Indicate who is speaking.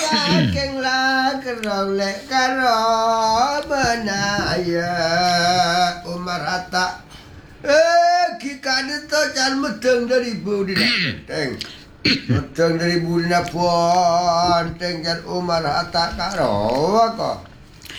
Speaker 1: saking lakrong lek karo menaya Umar Hatta kikane to jan medeng dari budina teng medeng dari budina ponteng jan Umar Hatta karo kok